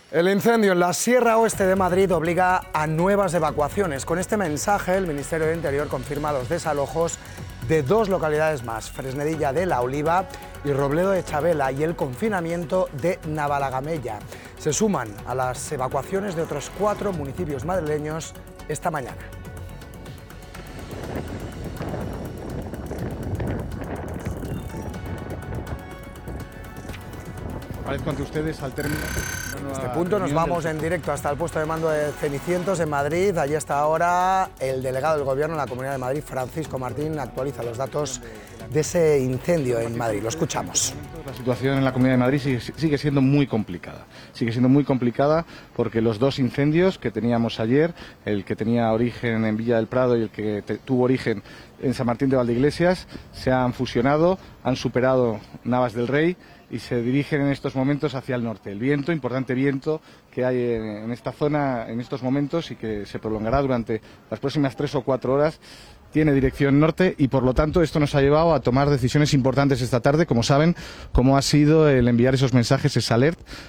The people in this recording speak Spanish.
El incendio en la Sierra Oeste de Madrid obliga a nuevas evacuaciones. Con este mensaje, el Ministerio de Interior confirma los desalojos de 2 localidades más, Fresnedilla de la Oliva y Robledo de Chabela, y el confinamiento de Navalagamella. Se suman a las evacuaciones de otros 4 municipios madrileños esta mañana. Agradezco ante ustedes al término. En este punto nos vamos en directo hasta el puesto de mando de Cenicientos en Madrid. Allí está ahora el delegado del Gobierno en la Comunidad de Madrid, Francisco Martín, actualiza los datos de ese incendio en Madrid. Lo escuchamos. La situación en la Comunidad de Madrid sigue siendo muy complicada. Sigue siendo muy complicada porque los 2 incendios que teníamos ayer, el que tenía origen en Villa del Prado y el que tuvo origen en San Martín de Valdeiglesias, se han fusionado, han superado Navas del Rey y se dirigen en estos momentos hacia el norte. El viento, importante viento que hay en esta zona en estos momentos y que se prolongará durante las próximas 3 o 4 horas, tiene dirección norte y por lo tanto esto nos ha llevado a tomar decisiones importantes esta tarde, como saben, como ha sido el enviar esos mensajes, esa alert